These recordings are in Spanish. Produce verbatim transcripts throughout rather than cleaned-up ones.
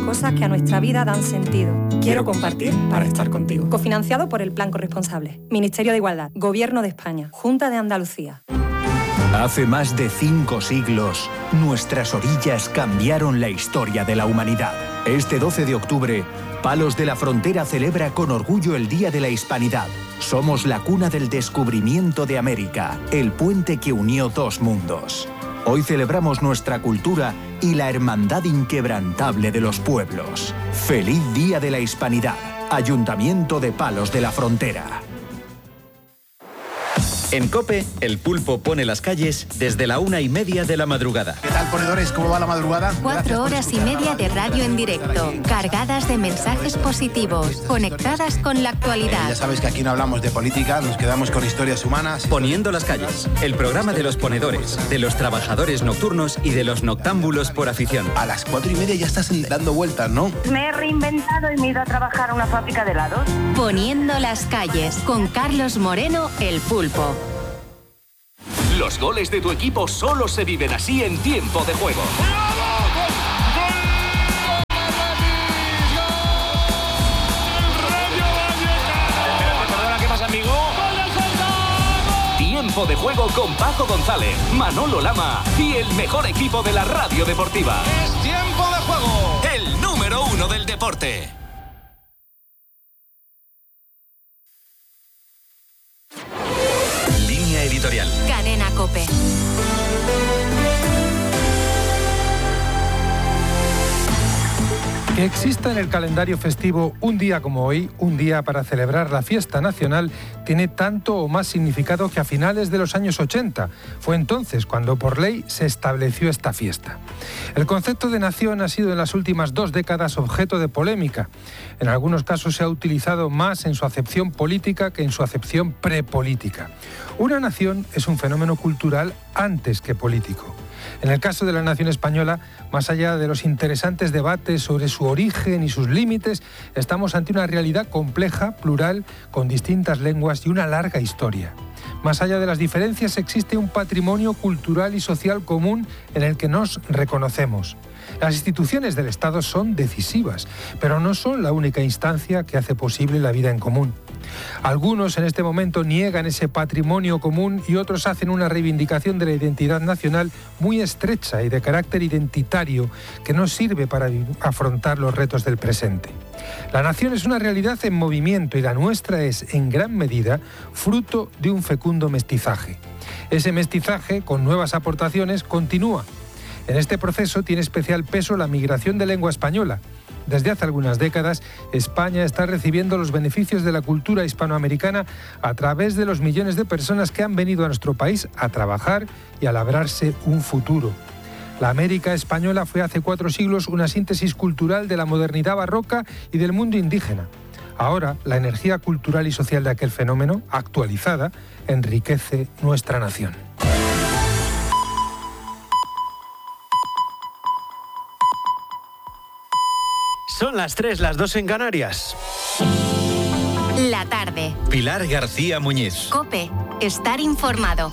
cosas que a nuestra vida dan sentido. Quiero compartir para estar contigo. Cofinanciado por el Plan Corresponsable. Ministerio de Igualdad. Gobierno de España. Junta de Andalucía. Hace más de cinco siglos, nuestras orillas cambiaron la historia de la humanidad. Este doce de octubre, Palos de la Frontera celebra con orgullo el Día de la Hispanidad. Somos la cuna del descubrimiento de América, el puente que unió dos mundos. Hoy celebramos nuestra cultura y la hermandad inquebrantable de los pueblos. ¡Feliz Día de la Hispanidad! Ayuntamiento de Palos de la Frontera. En COPE, el pulpo pone las calles desde la una y media de la madrugada. ¿Qué tal, ponedores? ¿Cómo va la madrugada? Cuatro horas y media de radio en directo, cargadas de mensajes positivos, conectadas con la actualidad. Eh, ya sabes que aquí no hablamos de política, nos quedamos con historias humanas. Poniendo las calles, el programa de los ponedores, de los trabajadores nocturnos y de los noctámbulos por afición. A las cuatro y media ya estás dando vueltas, ¿no? Me he reinventado y me he ido a trabajar a una fábrica de helados. Poniendo las calles, con Carlos Moreno, el pulpo. Los goles de tu equipo solo se viven así en tiempo de juego. Perdona, ¿qué pasa, amigo? Tiempo de juego con Paco González, Manolo Lama y el mejor equipo de la radio deportiva. Es tiempo de juego. El número uno del deporte. Línea editorial. Cadena COPE. Que exista en el calendario festivo un día como hoy, un día para celebrar la fiesta nacional, tiene tanto o más significado que a finales de los años ochenta. Fue entonces cuando por ley se estableció esta fiesta. El concepto de nación ha sido en las últimas dos décadas objeto de polémica. En algunos casos se ha utilizado más en su acepción política que en su acepción prepolítica. Una nación es un fenómeno cultural antes que político. En el caso de la nación española, más allá de los interesantes debates sobre su origen y sus límites, estamos ante una realidad compleja, plural, con distintas lenguas y una larga historia. Más allá de las diferencias existe un patrimonio cultural y social común en el que nos reconocemos. Las instituciones del Estado son decisivas, pero no son la única instancia que hace posible la vida en común. Algunos en este momento niegan ese patrimonio común y otros hacen una reivindicación de la identidad nacional muy estrecha y de carácter identitario que no sirve para afrontar los retos del presente. La nación es una realidad en movimiento y la nuestra es, en gran medida, fruto de un fecundo mestizaje. Ese mestizaje, con nuevas aportaciones, continúa. En este proceso tiene especial peso la migración de lengua española. Desde hace algunas décadas, España está recibiendo los beneficios de la cultura hispanoamericana a través de los millones de personas que han venido a nuestro país a trabajar y a labrarse un futuro. La América española fue hace cuatro siglos una síntesis cultural de la modernidad barroca y del mundo indígena. Ahora, la energía cultural y social de aquel fenómeno, actualizada, enriquece nuestra nación. Son las tres, las dos en Canarias. La tarde. Pilar García Muñiz. COPE. Estar informado.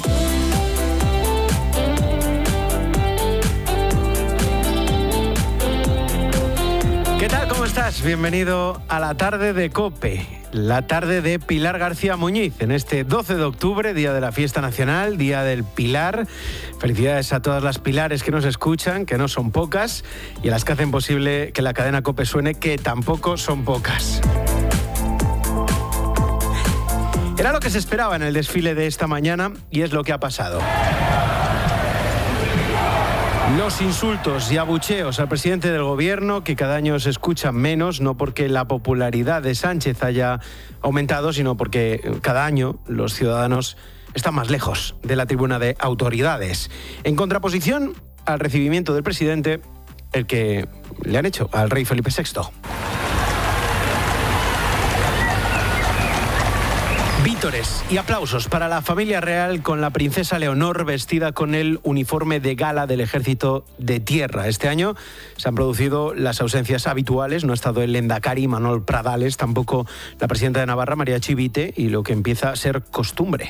¿Qué tal? ¿Cómo estás? Bienvenido a la tarde de COPE. La tarde de Pilar García Muñiz, en este doce de octubre, día de la fiesta nacional, día del Pilar. Felicidades a todas las Pilares que nos escuchan, que no son pocas, y a las que hacen posible que la cadena COPE suene, que tampoco son pocas. Era lo que se esperaba en el desfile de esta mañana y es lo que ha pasado. Los insultos y abucheos al presidente del gobierno, que cada año se escuchan menos, no porque la popularidad de Sánchez haya aumentado, sino porque cada año los ciudadanos están más lejos de la tribuna de autoridades. En contraposición al recibimiento del presidente, el que le han hecho al rey Felipe sexto. Vítores y aplausos para la familia real con la princesa Leonor vestida con el uniforme de gala del Ejército de Tierra. Este año se han producido las ausencias habituales, no ha estado el Lehendakari Manuel Pradales, tampoco la presidenta de Navarra María Chivite, y lo que empieza a ser costumbre.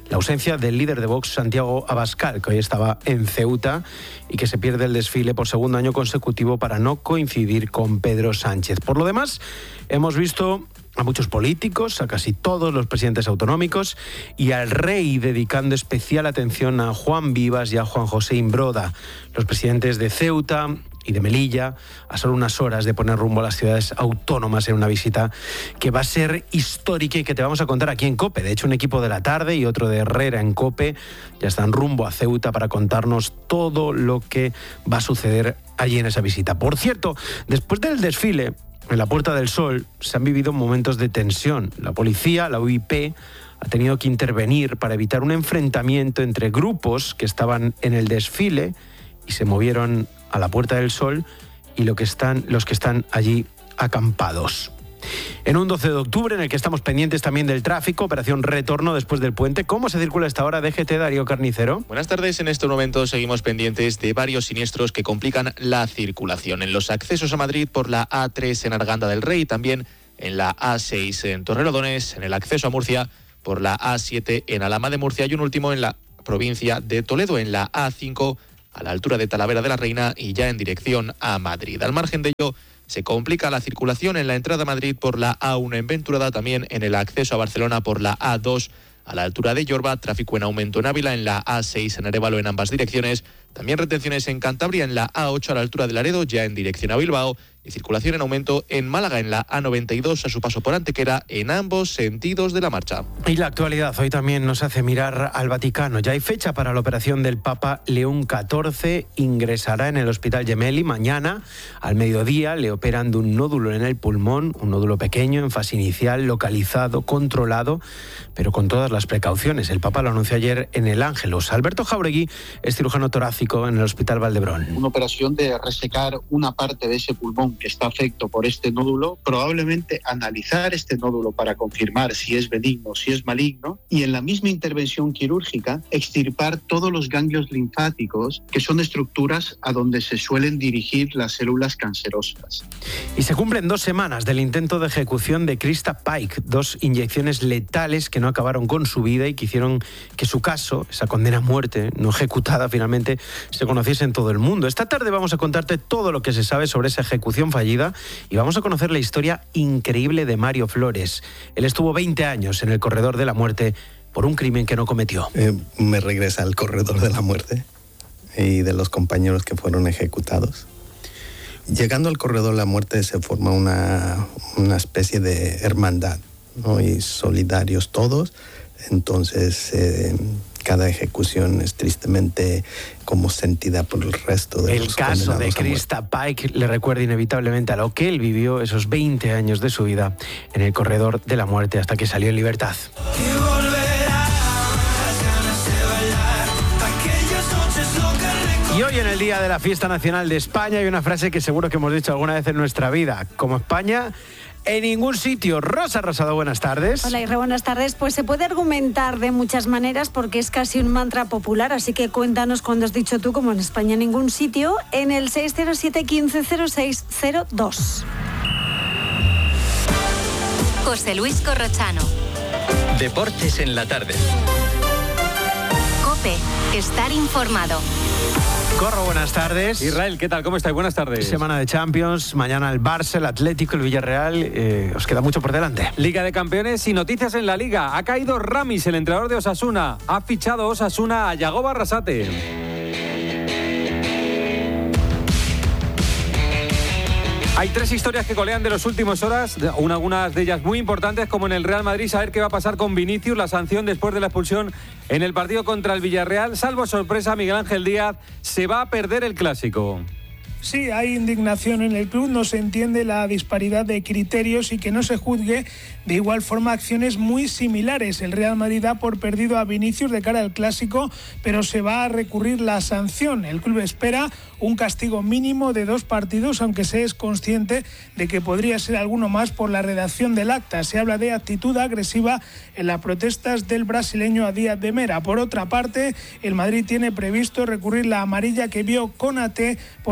la ausencia del líder de Vox, Santiago Abascal, que hoy estaba en Ceuta y que se pierde el desfile por segundo año consecutivo para no coincidir con Pedro Sánchez. Por lo demás, hemos visto a muchos políticos, a casi todos los presidentes autonómicos y al rey dedicando especial atención a Juan Vivas y a Juan José Imbroda, los presidentes de Ceuta y de Melilla, a solo unas horas de poner rumbo a las ciudades autónomas en una visita que va a ser histórica y que te vamos a contar aquí en COPE. De hecho, un equipo de La Tarde y otro de Herrera en COPE ya están rumbo a Ceuta para contarnos todo lo que va a suceder allí en esa visita. Por cierto, después del desfile en la Puerta del Sol se han vivido momentos de tensión. La policía, la U I P, ha tenido que intervenir para evitar un enfrentamiento entre grupos que estaban en el desfile y se movieron a la Puerta del Sol y lo que están, los que están allí acampados. En un doce de octubre en el que estamos pendientes también del tráfico, operación retorno después del puente. ¿Cómo se circula a esta hora? D G T, Darío Carnicero. Buenas tardes. En estos momentos seguimos pendientes de varios siniestros que complican la circulación en los accesos a Madrid por la A tres en Arganda del Rey, también en la A seis en Torrelodones, en el acceso a Murcia por la A siete en Alhama de Murcia y un último en la provincia de Toledo, en la A cinco a la altura de Talavera de la Reina y ya en dirección a Madrid. Al margen de ello, se complica la circulación en la entrada a Madrid por la A uno en Venturada, también en el acceso a Barcelona por la A dos a la altura de Yorba, tráfico en aumento en Ávila, en la A seis en Arévalo en ambas direcciones, también retenciones en Cantabria en la A ocho a la altura de Laredo, ya en dirección a Bilbao, y circulación en aumento en Málaga en la A noventa y dos a su paso por Antequera en ambos sentidos de la marcha. Y la actualidad hoy también nos hace mirar al Vaticano. Ya hay fecha para la operación del Papa León catorce. Ingresará en el Hospital Gemelli mañana al mediodía. Le operan de un nódulo en el pulmón, un nódulo pequeño en fase inicial, localizado, controlado, pero con todas las precauciones. El Papa lo anunció ayer en el Ángelus. Alberto Jauregui es cirujano torácico en el Hospital Valdebrón. Una operación de resecar una parte de ese pulmón que está afecto por este nódulo, probablemente analizar este nódulo para confirmar si es benigno, si es maligno, y en la misma intervención quirúrgica extirpar todos los ganglios linfáticos, que son estructuras a donde se suelen dirigir las células cancerosas. Y se cumplen dos semanas del intento de ejecución de Krista Paik, dos inyecciones letales que no acabaron con su vida y que hicieron que su caso, esa condena a muerte no ejecutada finalmente, se conociese en todo el mundo. Esta tarde vamos a contarte todo lo que se sabe sobre esa ejecución fallida y vamos a conocer la historia increíble de Mario Flores. Él estuvo veinte años en el corredor de la muerte por un crimen que no cometió. Eh, me regresa al corredor de la muerte y de los compañeros que fueron ejecutados. Llegando al corredor de la muerte se forma una, una especie de hermandad, ¿no? Y solidarios todos. Entonces eh, cada ejecución es tristemente como sentida por el resto de el los caso de condenados a Krista Paik le recuerda inevitablemente a lo que él vivió esos veinte años de su vida en el corredor de la muerte hasta que salió en libertad. Y hoy, en el Día de la Fiesta Nacional de España, hay una frase que seguro que hemos dicho alguna vez en nuestra vida. Como España, en ningún sitio. Rosa Rosado, buenas tardes. Hola, Irre, buenas tardes. Pues se puede argumentar de muchas maneras porque es casi un mantra popular, así que cuéntanos cuándo has dicho tú, como en España en ningún sitio, en el seis cero siete, quince, cero seis cero dos. José Luis Corrochano. Deportes en la tarde. COPE, estar informado. Corro, buenas tardes. Israel, ¿qué tal? ¿Cómo estáis? Buenas tardes. Semana de Champions, mañana el Barça, el Atlético, el Villarreal. Eh, os queda mucho por delante. Liga de Campeones y noticias en la Liga. Ha caído Ramis, el entrenador de Osasuna. Ha fichado Osasuna a Yagoba Arrasate. Hay tres historias que colean de las últimas horas, algunas de ellas muy importantes, como en el Real Madrid, saber qué va a pasar con Vinicius, la sanción después de la expulsión en el partido contra el Villarreal. Salvo sorpresa, Miguel Ángel Díaz se va a perder el Clásico. Sí, hay indignación en el club, no se entiende la disparidad de criterios y que no se juzgue de igual forma acciones muy similares. El Real Madrid da por perdido a Vinicius de cara al Clásico, pero se va a recurrir la sanción. El club espera un castigo mínimo de dos partidos, aunque se es consciente de que podría ser alguno más por la redacción del acta. Se habla de actitud agresiva en las protestas del brasileño a Díaz de Mera. Por otra parte, el Madrid tiene previsto recurrir la amarilla que vio Konaté por la entrada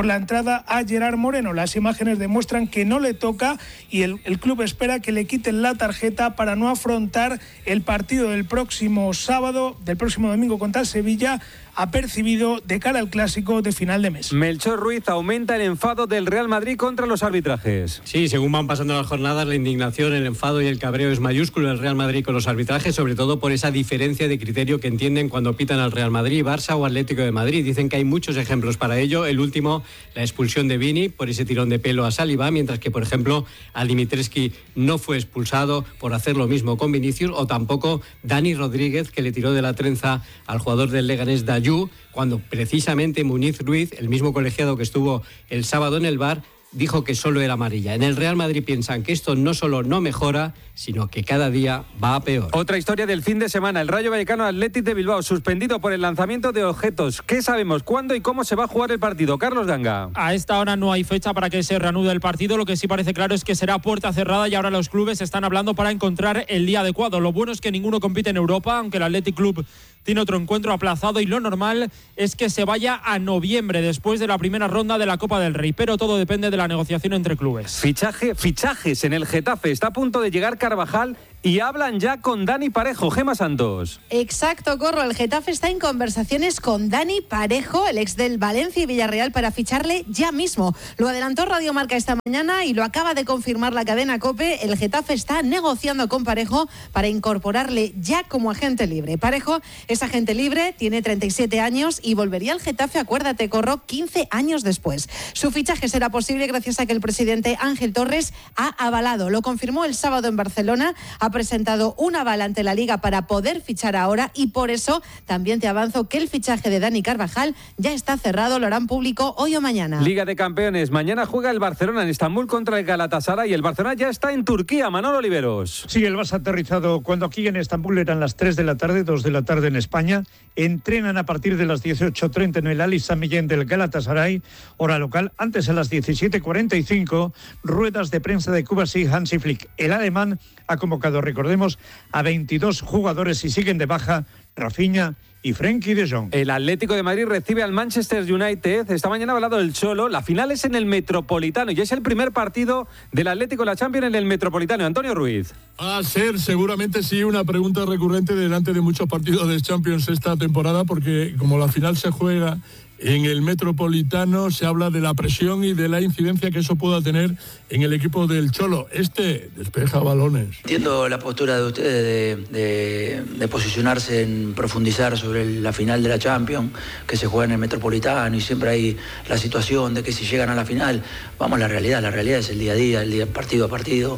temporada a Gerard Moreno. Las imágenes demuestran que no le toca y el, el club espera que le quiten la tarjeta para no afrontar el partido del próximo sábado, del próximo domingo contra el Sevilla, apercibido de cara al clásico de final de mes. Melchor Ruiz, aumenta el enfado del Real Madrid contra los arbitrajes. Sí, según van pasando las jornadas, la indignación, el enfado y el cabreo es mayúsculo del Real Madrid con los arbitrajes, sobre todo por esa diferencia de criterio que entienden cuando pitan al Real Madrid, Barça o Atlético de Madrid. Dicen que hay muchos ejemplos para ello. El último, la expulsión de Vini por ese tirón de pelo a Saliba, mientras que, por ejemplo, a Dimitrescu no fue expulsado por hacer lo mismo con Vinicius, o tampoco Dani Rodríguez, que le tiró de la trenza al jugador del Leganés Dayu, cuando precisamente Muñiz Ruiz, el mismo colegiado que estuvo el sábado en el V A R, dijo que solo era amarilla. En el Real Madrid piensan que esto no solo no mejora, sino que cada día va a peor. Otra historia del fin de semana, el Rayo Vallecano Athletic de Bilbao, suspendido por el lanzamiento de objetos. ¿Qué sabemos? ¿Cuándo y cómo se va a jugar el partido? Carlos Ganga. A esta hora no hay fecha para que se reanude el partido. Lo que sí parece claro es que será puerta cerrada y ahora los clubes están hablando para encontrar el día adecuado. Lo bueno es que ninguno compite en Europa, aunque el Athletic Club tiene otro encuentro aplazado, y lo normal es que se vaya a noviembre, después de la primera ronda de la Copa del Rey, pero todo depende de la negociación entre clubes. Fichaje, fichajes en el Getafe. Está a punto de llegar Carvajal y hablan ya con Dani Parejo. Gemma Santos. Exacto, Corro. El Getafe está en conversaciones con Dani Parejo, el ex del Valencia y Villarreal, para ficharle ya mismo. Lo adelantó Radio Marca esta mañana y lo acaba de confirmar la cadena COPE. El Getafe está negociando con Parejo para incorporarle ya como agente libre. Parejo es agente libre, tiene treinta y siete años y volvería al Getafe, acuérdate, Corro, quince años después. Su fichaje será posible gracias a que el presidente Ángel Torres ha avalado. Lo confirmó el sábado en Barcelona. Ha presentado un aval ante la Liga para poder fichar ahora, y por eso también te avanzo que el fichaje de Dani Carvajal ya está cerrado. Lo harán público hoy o mañana. Liga de Campeones. Mañana juega el Barcelona en Estambul contra el Galatasaray, y el Barcelona ya está en Turquía. Manolo Oliveros. Sí, el Barça ha aterrizado cuando aquí en Estambul eran las tres de la tarde, dos de la tarde en España. Entrenan a partir de las dieciocho treinta en el Ali Sami Yen del Galatasaray, hora local. Antes, a las diecisiete cuarenta y cinco, ruedas de prensa de Kubasi Hansi Flick. El alemán ha convocado, recordemos, a veintidós jugadores y siguen de baja Rafinha y Frenkie de Jong. El Atlético de Madrid recibe al Manchester United. Esta mañana ha hablado el Cholo. La final es en el Metropolitano y es el primer partido del Atlético en la Champions en el Metropolitano. Antonio Ruiz. Va a ser seguramente sí una pregunta recurrente delante de muchos partidos de Champions esta temporada, porque como la final se juega en el Metropolitano, se habla de la presión y de la incidencia que eso pueda tener en el equipo del Cholo. Este despeja balones. Entiendo la postura de ustedes de, de, de posicionarse en profundizar sobre la final de la Champions, que se juega en el Metropolitano, y siempre hay la situación de que si llegan a la final, vamos a la realidad. La realidad es el día a día, el día partido a partido.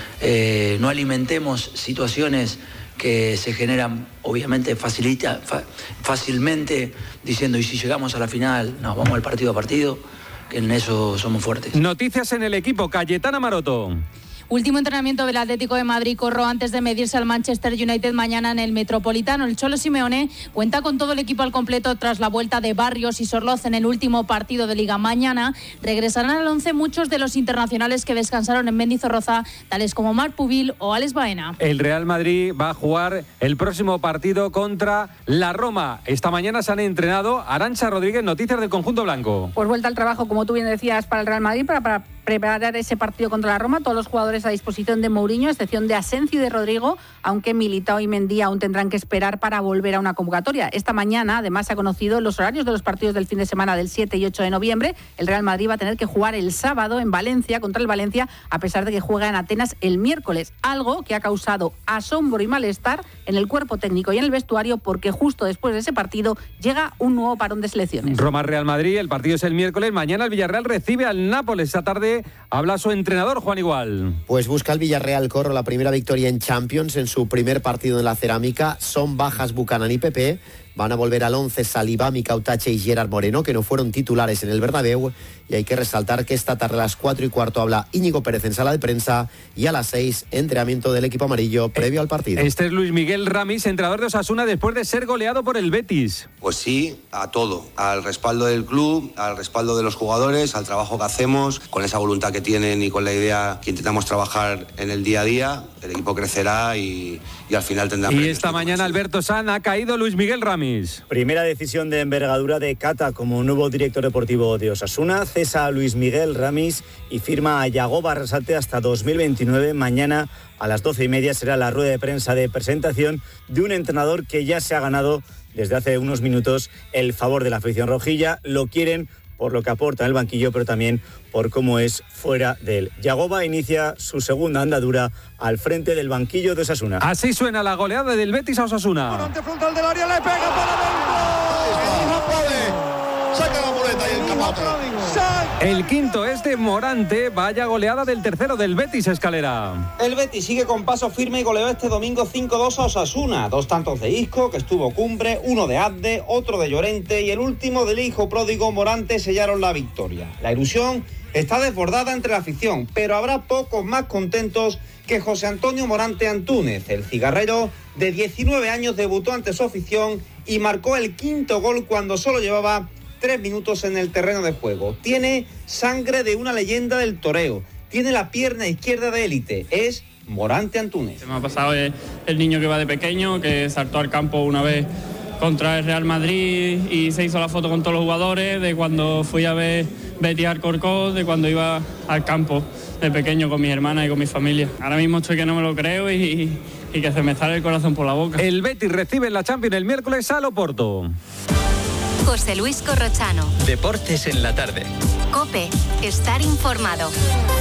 Eh, no alimentemos situaciones que se generan, obviamente, facilita, fa, fácilmente, diciendo, y si llegamos a la final, no, vamos al partido a partido, que en eso somos fuertes. Noticias en el equipo. Cayetana Maroto. Último entrenamiento del Atlético de Madrid, Corro, antes de medirse al Manchester United mañana en el Metropolitano. El Cholo Simeone cuenta con todo el equipo al completo tras la vuelta de Barrios y Sorloz en el último partido de Liga. Mañana regresarán al once muchos de los internacionales que descansaron en Mendizorroza, tales como Marc Pubil o Alex Baena. El Real Madrid va a jugar el próximo partido contra la Roma. Esta mañana se han entrenado. Arantxa Rodríguez, noticias del conjunto blanco. Pues vuelta al trabajo, como tú bien decías, para el Real Madrid, para, para preparar ese partido contra la Roma. Todos los jugadores a disposición de Mourinho, a excepción de Asencio y de Rodrigo, aunque Militao y Mendy aún tendrán que esperar para volver a una convocatoria. Esta mañana, además, se ha conocido los horarios de los partidos del fin de semana del siete y ocho de noviembre. El Real Madrid va a tener que jugar el sábado en Valencia contra el Valencia, a pesar de que juega en Atenas el miércoles, algo que ha causado asombro y malestar en el cuerpo técnico y en el vestuario, porque justo después de ese partido llega un nuevo parón de selecciones. Roma-Real Madrid, el partido es el miércoles. Mañana el Villarreal recibe al Nápoles. Esta tarde habla su entrenador, Juan Igual. Pues busca el Villarreal, Corro, la primera victoria en Champions en su primer partido en la Cerámica. Son bajas Buchanan y Pepe. Van a volver al once Saliba, Micautache y Gerard Moreno, que no fueron titulares en el Bernabéu. Y hay que resaltar que esta tarde a las cuatro y cuarto habla Íñigo Pérez en sala de prensa, y a las seis, entrenamiento del equipo amarillo previo al partido. Este es Luis Miguel Ramis, entrenador de Osasuna después de ser goleado por el Betis. Pues sí, a todo, al respaldo del club, al respaldo de los jugadores, al trabajo que hacemos, con esa voluntad que tienen y con la idea que intentamos trabajar en el día a día. El equipo crecerá y, y al final tendrá... Y esta mañana Alberto San ha caído Luis Miguel Ramis. Primera decisión de envergadura de Cata como nuevo director deportivo de Osasuna. cesa a Luis Miguel Ramis y firma a Yago Barrasate hasta dos mil veintinueve. Mañana a las doce y media será la rueda de prensa de presentación de un entrenador que ya se ha ganado desde hace unos minutos el favor de la afición rojilla. Lo quieren por lo que aporta en el banquillo, pero también por cómo es fuera de él. Yagoba inicia su segunda andadura al frente del banquillo de Osasuna. Así suena la goleada del Betis a Osasuna. Volante frontal del área, le pega para dentro. No puede. Saca la muleta y el capote. El quinto es de Morante. Vaya goleada del tercero del Betis, Escalera. El Betis sigue con paso firme y goleó este domingo cinco dos a Osasuna. Dos tantos de Isco, que estuvo cumbre, uno de Abde, otro de Llorente y el último del hijo pródigo Morante sellaron la victoria. La ilusión está desbordada entre la afición, pero habrá pocos más contentos que José Antonio Morante Antúnez. El cigarrero de diecinueve años debutó ante su afición y marcó el quinto gol cuando solo llevaba tres minutos en el terreno de juego. Tiene sangre de una leyenda del toreo. Tiene la pierna izquierda de élite. Es Morante Antúnez. Me ha pasado el, el niño que va de pequeño, que saltó al campo una vez contra el Real Madrid y se hizo la foto con todos los jugadores, de cuando fui a ver Betis Alcorcón, de cuando iba al campo de pequeño con mis hermanas y con mi familia. Ahora mismo estoy que no me lo creo y, y que se me sale el corazón por la boca. El Betis recibe en la Champions el miércoles al Oporto. José Luis Corrochano. Deportes en la tarde. COPE. Estar informado.